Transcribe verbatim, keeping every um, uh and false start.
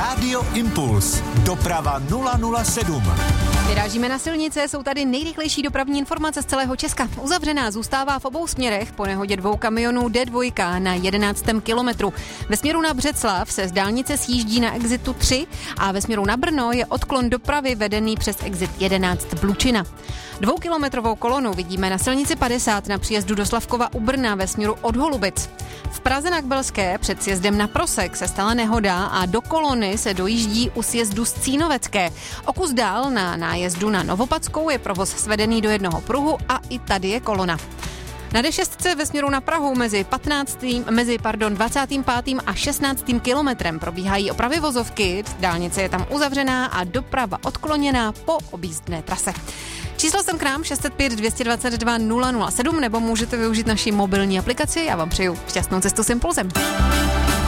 Rádio Impuls. Doprava nula nula sedm. Vyrážíme na silnice, jsou tady nejrychlejší dopravní informace z celého Česka. Uzavřená zůstává v obou směrech po nehodě dvou kamionů D dva na jedenáctém kilometru. Ve směru na Břeclav se z dálnice sjíždí na exitu tři a ve směru na Brno je odklon dopravy vedený přes exit jedenáct Blučina. Dvoukilometrovou kolonu vidíme na silnici padesát na příjezdu do Slavkova u Brna ve směru od Holubic. V Praze na Kbelské před sjezdem na Prosek se stala nehoda a do kolony se dojíždí u sjezdu z Cínovecké. O kus dál na nájezdu na Novopadskou je provoz svedený do jednoho pruhu a i tady je kolona. Na D šest ve směru na Prahu mezi, patnáctým, mezi pardon, dvacátým pátým a šestnáctým kilometrem probíhají opravy vozovky, dálnice je tam uzavřená a doprava odkloněná po objízdné trase. Číslo sem k nám šest set pět dvě dvacet dva nula nula sedm nebo můžete využít naši mobilní aplikaci. Já vám přeju šťastnou cestu s Impulzem.